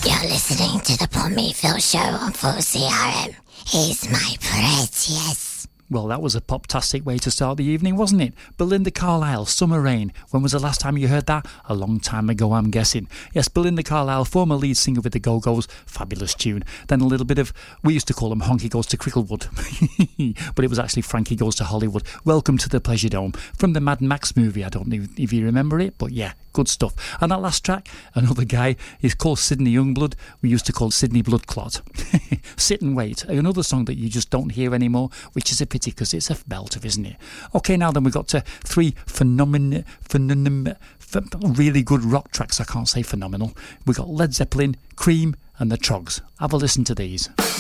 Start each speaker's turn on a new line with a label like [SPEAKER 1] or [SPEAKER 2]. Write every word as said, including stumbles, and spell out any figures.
[SPEAKER 1] You're listening to the Paul Mayfield Show on four C R M. He's my prettiest.
[SPEAKER 2] Well, that was a pop-tastic way to start the evening, wasn't it? Belinda Carlisle, Summer Rain. When was the last time you heard that? A long time ago, I'm guessing. Yes, Belinda Carlisle, former lead singer with the Go-Go's. Fabulous tune. Then a little bit of, we used to call him Honky Goes to Cricklewood. But it was actually Frankie Goes to Hollywood. Welcome to the Pleasure Dome. From the Mad Max movie. I don't know if you remember it, but yeah, good stuff. And that last track, another guy, he's called Sydney Youngblood. We used to call Sydney Bloodclot. Sit and Wait, another song that you just don't hear anymore, which is a pity because it's a belter, isn't it? Okay, now then we've got to three phenomenal, phenomenal, really good rock tracks. I can't say phenomenal. We've got Led Zeppelin, Cream and the Trogs. Have a listen to these.